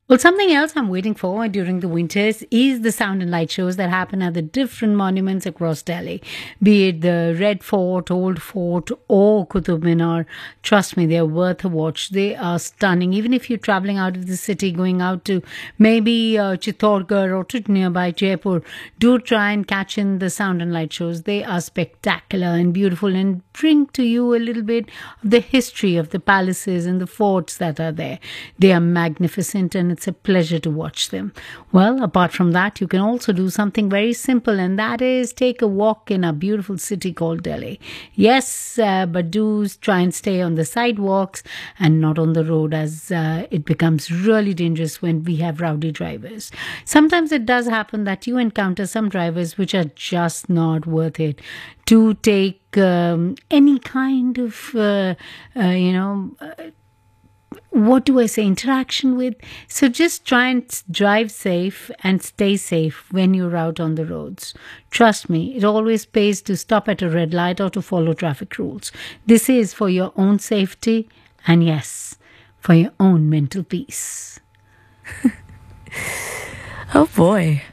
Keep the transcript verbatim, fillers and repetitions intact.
Well, something else I'm waiting for during the winters is the sound and light shows that happen at the different monuments across Delhi, be it the Red Fort, Old Fort, or Qutub Minar. Trust me, they're worth a watch. They are stunning. Even if you're traveling out of the city, going out to maybe uh, Chittorgarh or to nearby Jaipur, do try and catch in the sound and light shows. They are spectacular and beautiful and bring to you a little bit of the history of the palaces and the forts that are there. They are magnificent and it's a pleasure to watch them. Well, apart from that, you can also do something very simple, and that is take a walk in a beautiful city called Delhi. Yes, uh, but do try and stay on the sidewalks and not on the road, as uh, it becomes really dangerous when we have rowdy drivers. Sometimes it does happen that you encounter some drivers which are just not worth it to take um, any kind of, uh, uh, you know, uh, what do I say, interaction with. So just try and s- drive safe and stay safe when you're out on the roads. Trust me, it always pays to stop at a red light or to follow traffic rules. This is for your own safety and, yes, for your own mental peace. Oh boy.